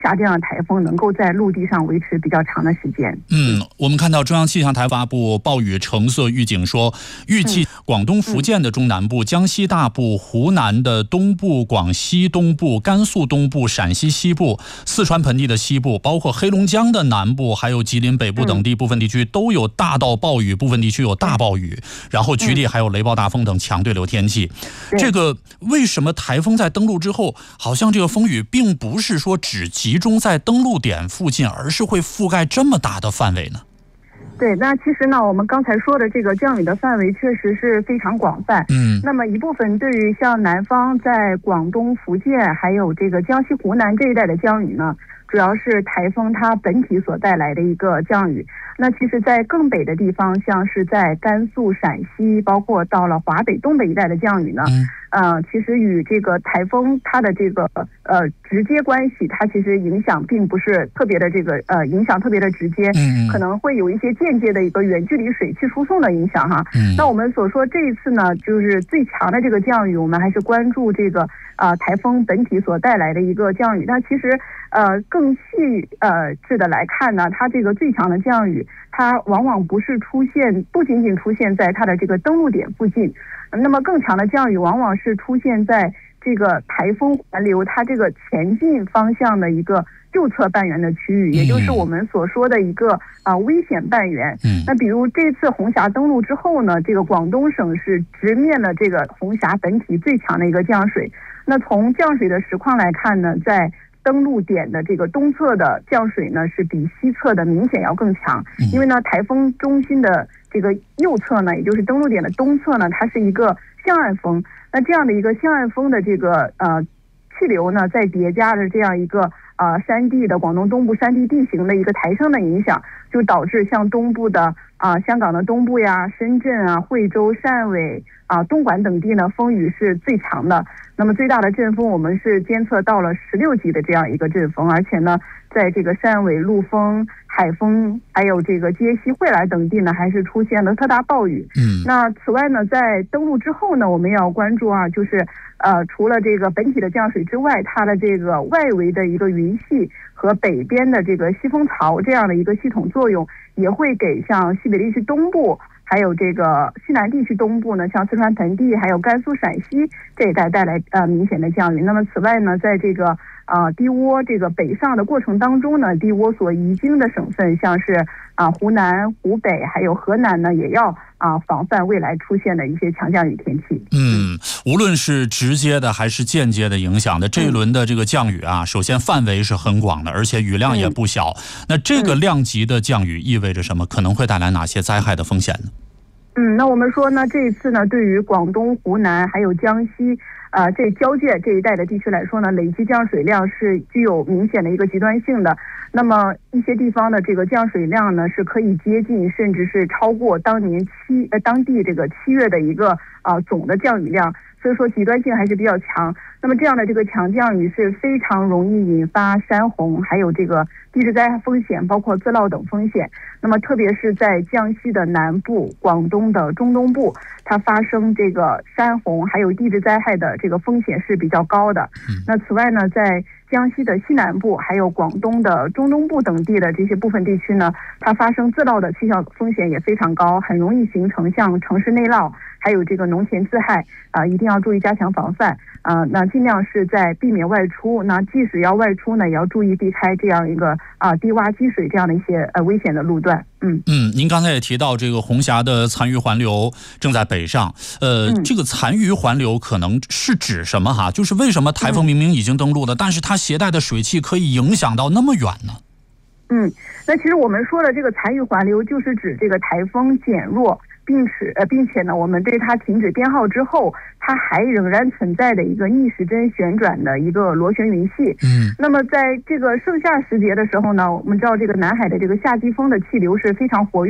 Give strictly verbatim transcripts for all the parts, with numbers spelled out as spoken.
下这样的台风能够在陆地上维持比较长的时间。 嗯，我们看到中央气象台发布暴雨橙色预警说，预计广东、福建的中南部、江西大部、湖南的东部、广西东部、甘肃东部、陕西西部、四川盆地的西部，包括黑龙江的南部，还有吉林北部等地部分地区都有大到暴雨，部分地区有大暴雨，然后局地还有雷暴大风等强对流天气。这个为什么台风在登陆之后，好像这个风雨并不是说只集中在登陆点附近，而是会覆盖这么大的范围呢？ 对，那其实呢，我们刚才说的这个降雨的范围确实是非常广泛。嗯，那么一部分对于像南方在广东、福建还有这个江西、湖南这一带的降雨呢，主要是台风它本体所带来的一个降雨。那其实在更北的地方，像是在甘肃、陕西，包括到了华北、东北一带的降雨呢，嗯呃，其实与这个台风它的这个呃直接关系，它其实影响并不是特别的这个呃影响特别的直接，嗯，可能会有一些间接的一个远距离水汽输送的影响哈。嗯，那我们所说这一次呢，就是最强的这个降雨，我们还是关注这个啊、呃、台风本体所带来的一个降雨。那其实呃更细呃致的来看呢，它这个最强的降雨，它往往不是出现，不仅仅出现在它的这个登陆点附近。那么更强的降雨往往是出现在这个台风环流它这个前进方向的一个右侧半圆的区域，也就是我们所说的一个啊、呃、危险半圆。嗯，那比如这次红霞登陆之后呢，这个广东省是直面了这个红霞本体最强的一个降水。那从降水的实况来看呢，在登陆点的这个东侧的降水呢，是比西侧的明显要更强。因为呢，台风中心的这个右侧呢，也就是登陆点的东侧呢，它是一个向岸风。那这样的一个向岸风的这个呃气流呢，再叠加着这样一个呃山地的广东东部山地地形的一个抬升的影响，就导致像东部的啊、呃、香港的东部呀、深圳啊、惠州、汕尾啊、呃、东莞等地呢，风雨是最强的。那么最大的阵风我们是监测到了十六级的这样一个阵风，而且呢，在这个汕尾、陆丰、海丰还有这个接西、惠来等地呢，还是出现了特大暴雨。嗯，那此外呢，在登陆之后呢，我们要关注啊，就是呃，除了这个本体的降水之外，它的这个外围的一个云系和北边的这个西风槽这样的一个系统作用，也会给像西北地区东部还有这个西南地区东部呢，像四川盆地还有甘肃、陕西这一带带来呃明显的降雨。那么此外呢，在这个啊、呃、低涡这个北上的过程当中呢，低涡所移经的省份，像是啊、呃、湖南、湖北还有河南呢，也要啊、呃、防范未来出现的一些强降雨天气。 嗯，无论是直接的还是间接的影响的，这一轮的这个降雨啊，首先范围是很广的，而且雨量也不小。那这个量级的降雨意味着什么？可能会带来哪些灾害的风险呢？ 嗯，那我们说呢，这一次呢，对于广东、湖南还有江西啊、呃、这交界这一带的地区来说呢，累计降水量是具有明显的一个极端性的。那么一些地方的这个降水量呢，是可以接近甚至是超过当年七呃当地这个七月的一个啊、呃、总的降雨量。所以说极端性还是比较强。那么这样的这个强降雨是非常容易引发山洪，还有这个地质灾害风险，包括自涝等风险。那么特别是在江西的南部、广东的中东部，它发生这个山洪还有地质灾害的这个风险是比较高的。那此外呢，在江西的西南部还有广东的中东部等地的这些部分地区呢，它发生自涝的气象风险也非常高，很容易形成像城市内涝还有这个农田自害啊、呃，一定要注意加强防范啊、呃。那尽量是在避免外出，那即使要外出呢，也要注意避开这样一个啊、呃、低洼积水这样的一些呃危险的路段。嗯嗯，您刚才也提到这个红霞的残余环流正在北上，呃，嗯、这个残余环流可能是指什么哈？就是为什么台风明明已经登陆了，嗯、但是它携带的水汽可以影响到那么远呢？ 嗯，那其实我们说的这个残余环流，就是指这个台风减弱。并且呃，并且呢，我们对它停止编号之后，它还仍然存在的一个逆时针旋转的一个螺旋云系。嗯，那么在这个盛夏时节的时候呢，我们知道这个南海的这个夏季风的气流是非常活跃。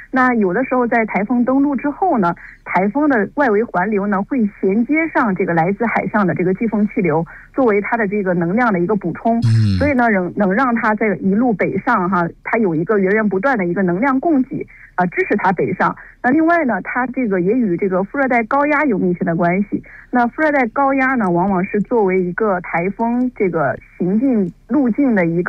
那有的时候在台风登陆之后呢，台风的外围环流呢会衔接上这个来自海上的这个季风气流，作为它的这个能量的一个补充，所以呢能能让它在一路北上哈，它有一个源源不断的一个能量供给啊，支持它北上。那另外呢，它这个也与这个副热带高压有密切的关系。那副热带高压呢，往往是作为一个台风这个行进路径的一个